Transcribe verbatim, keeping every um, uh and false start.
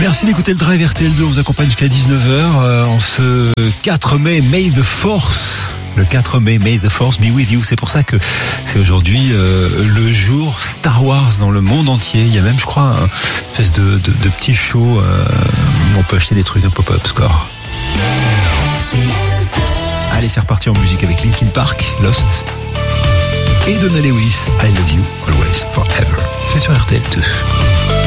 Merci d'écouter le Drive R T L deux, on vous accompagne jusqu'à dix-neuf heures euh, en ce quatre mai, May the Force. Le quatre mai, May the Force be with you. C'est pour ça que c'est aujourd'hui euh, le jour Star Wars dans le monde entier. Il y a même, je crois, un espèce de, de, de petit show euh, où on peut acheter des trucs de pop-up score. Allez, c'est reparti en musique avec Linkin Park, Lost, et Donna Lewis, I Love You Always Forever. C'est sur R T L deux.